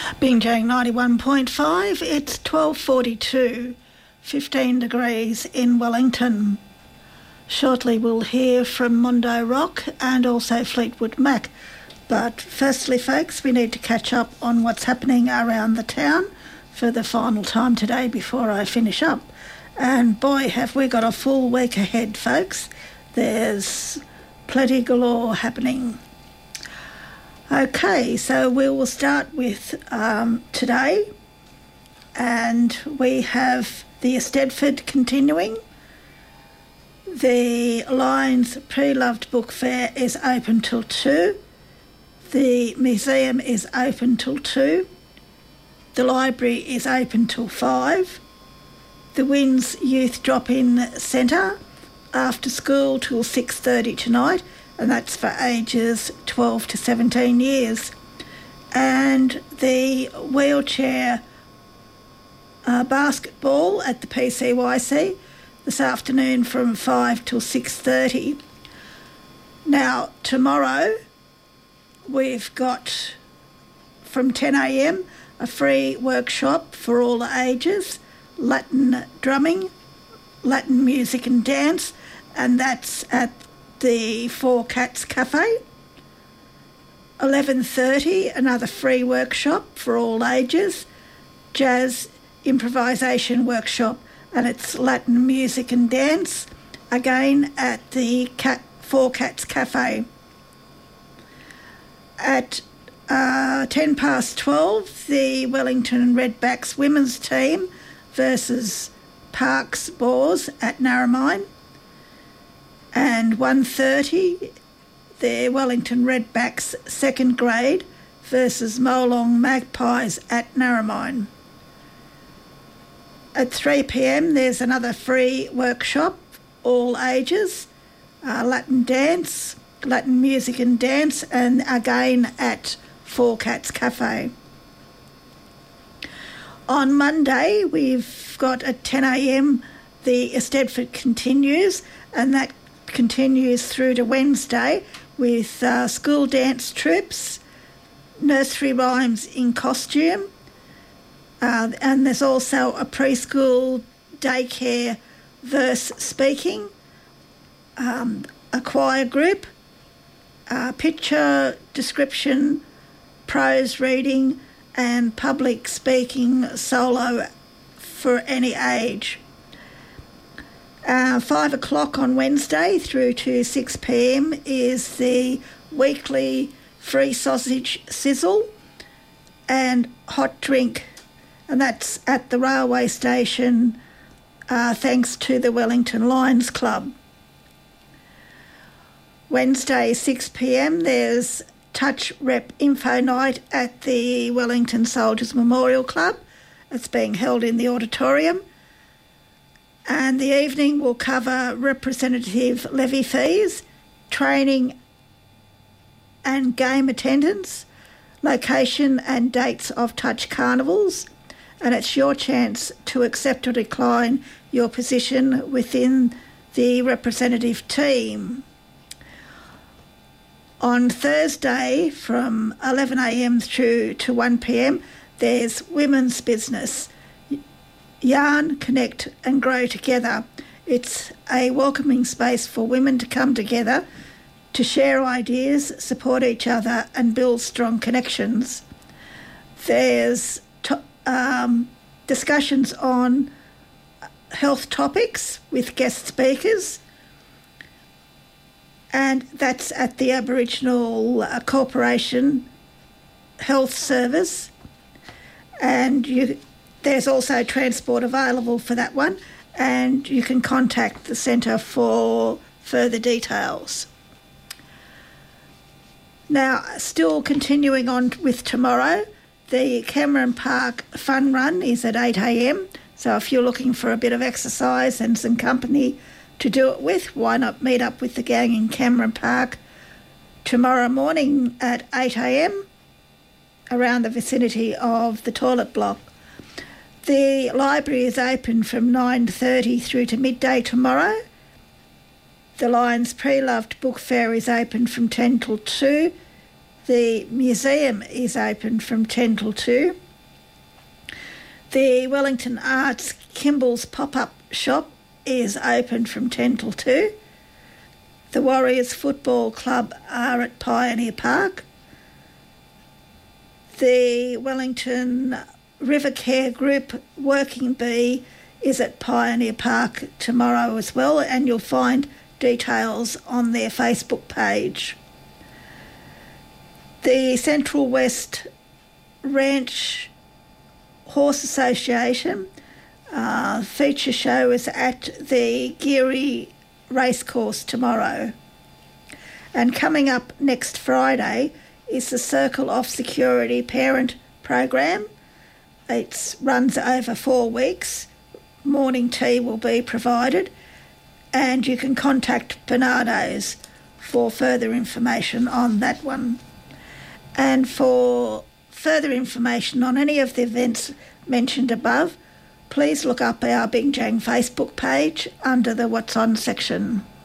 Binjang 91.5, it's 12:42, 15 degrees in Wellington. Shortly we'll hear from Mondo Rock and also Fleetwood Mac. But firstly, folks, we need to catch up on what's happening around the town for the final time today before I finish up. And boy, have we got a full week ahead, folks. There's plenty galore happening. Okay, so we will start with today, and we have the Eisteddfod continuing. The Lions Pre-Loved Book Fair is open till 2. The museum is open till 2. The library is open till 5. The Winds Youth Drop-In Centre after school till 6:30 tonight, and that's for ages 12 to 17 years. And the wheelchair basketball at the PCYC this afternoon from 5 till 6:30. Now, tomorrow we've got from 10 a.m. a free workshop for all the ages, Latin drumming, Latin music and dance, and that's at the Four Cats Cafe. 11:30, another free workshop for all ages, jazz improvisation workshop, and it's Latin music and dance, again at the Four Cats Cafe. At 12:10, the Wellington Redbacks women's team versus Parks Boars at Narromine. And 1:30, the Wellington Redbacks second grade versus Molong Magpies at Narromine. At 3 p.m, there's another free workshop, all ages, Latin dance, Latin music and dance, and again at Four Cats Cafe. On Monday, we've got at 10 a.m, the Eisteddfod continues, and that continues through to Wednesday with school dance troops, nursery rhymes in costume, and there's also a preschool daycare verse speaking, a choir group, picture description, prose reading, and public speaking solo for any age. 5 o'clock on Wednesday through to 6 p.m. is the weekly free sausage sizzle and hot drink, and that's at the railway station thanks to the Wellington Lions Club. Wednesday 6 p.m, there's Touch Rep Info Night at the Wellington Soldiers Memorial Club. It's being held in the auditorium. And the evening will cover representative levy fees, training and game attendance, location and dates of Touch carnivals, and it's your chance to accept or decline your position within the representative team. On Thursday from 11 a.m. through to 1 p.m, there's Women's Business. Yarn, connect and grow together. It's a welcoming space for women to come together to share ideas, support each other and build strong connections. There's discussions on health topics with guest speakers, and that's at the Aboriginal Corporation Health Service, and there's also transport available for that one, and you can contact the centre for further details. Now, still continuing on with tomorrow, the Cameron Park Fun Run is at 8 a.m, so if you're looking for a bit of exercise and some company to do it with, why not meet up with the gang in Cameron Park tomorrow morning at 8 a.m, around the vicinity of the toilet block. The library is open from 9:30 through to midday tomorrow. The Lions Pre-Loved Book Fair is open from 10 till 2. The museum is open from 10 till 2. The Wellington Arts Kimball's pop-up shop is open from 10 till 2. The Warriors Football Club are at Pioneer Park. The Wellington River Care Group Working Bee is at Pioneer Park tomorrow as well, and you'll find details on their Facebook page. The Central West Ranch Horse Association feature show is at the Geary Racecourse tomorrow. And coming up next Friday is the Circle of Security Parent Program. It runs over 4 weeks. Morning tea will be provided, and you can contact Bernardo's for further information on that one. And for further information on any of the events mentioned above, please look up our Bingjang Facebook page under the What's On section.